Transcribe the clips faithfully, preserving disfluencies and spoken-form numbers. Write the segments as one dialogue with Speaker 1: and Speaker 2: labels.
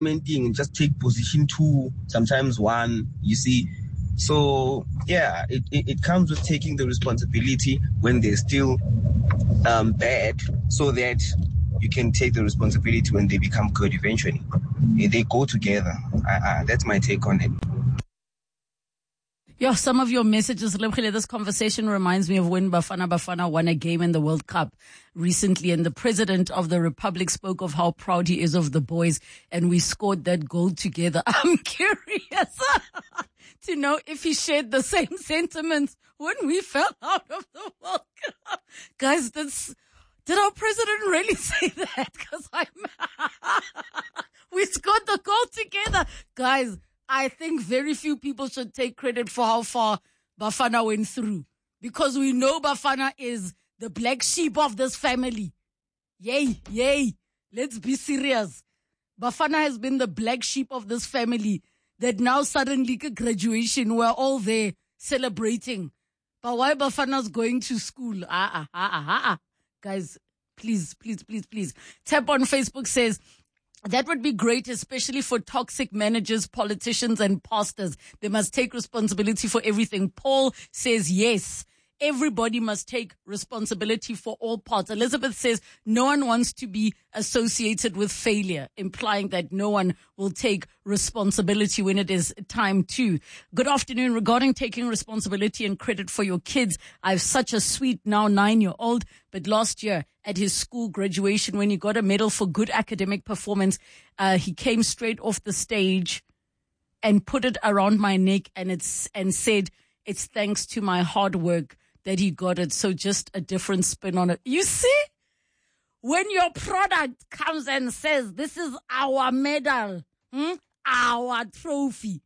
Speaker 1: thing, just take position two, sometimes one, you see. So, yeah, it, it, it comes with taking the responsibility when they're still um, bad, so that you can take the responsibility when they become good eventually. They go together. I, I, that's my take on it.
Speaker 2: Yeah, some of your messages, this conversation reminds me of when Bafana Bafana won a game in the World Cup recently, and the president of the republic spoke of how proud he is of the boys, and we scored that goal together. I'm curious to know if he shared the same sentiments when we fell out of the World Cup. Guys, that's, did our president really say that? Because I'm, we scored the goal together. Guys, I think very few people should take credit for how far Bafana went through, because we know Bafana is the black sheep of this family. Yay, yay. Let's be serious. Bafana has been the black sheep of this family that now suddenly graduation, we're all there celebrating. But why Bafana's going to school? Ah, ah, ah, ah, ah. Guys, please, please, please, please. Tap on Facebook says, that would be great, especially for toxic managers, politicians, and pastors. They must take responsibility for everything. Paul says yes. Everybody must take responsibility for all parts. Elizabeth says no one wants to be associated with failure, implying that no one will take responsibility when it is time to. Good afternoon. Regarding taking responsibility and credit for your kids, I have such a sweet now nine-year-old, but last year at his school graduation, when he got a medal for good academic performance, uh, he came straight off the stage and put it around my neck and it's and said, "It's thanks to my hard work that he got it." So just a different spin on it. You see, when your product comes and says, "This is our medal, hmm? our trophy,"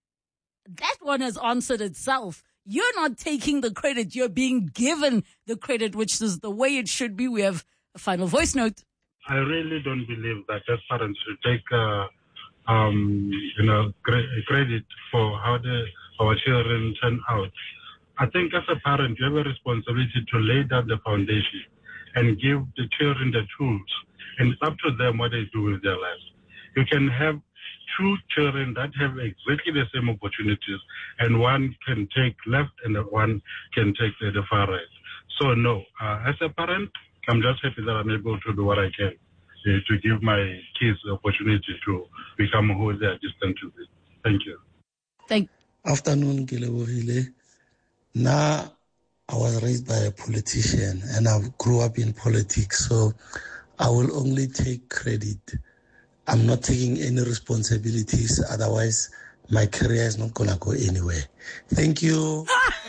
Speaker 2: that one has answered itself. You're not taking the credit. You're being given the credit, which is the way it should be. We have a final voice note.
Speaker 3: I really don't believe that as parents should take, uh, um, you know, credit for how the, our children turn out. I think as a parent, you have a responsibility to lay down the foundation and give the children the tools. And it's up to them what they do with their lives. You can have two children that have exactly the same opportunities, and one can take left and one can take the, the far right. So no, uh, as a parent, I'm just happy that I'm able to do what I can uh, to give my kids the opportunity to become who they are destined to be. Thank you.
Speaker 2: Thank
Speaker 4: Afternoon, Gilebohile. Now, I was raised by a politician and I grew up in politics, so I will only take credit. I'm not taking any responsibilities, otherwise my career is not going to go anywhere. Thank you.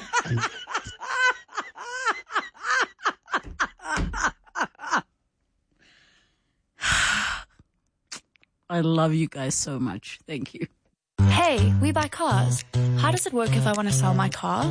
Speaker 2: I love you guys so much. Thank you.
Speaker 5: Hey, we buy cars. How does it work if I want to sell my car?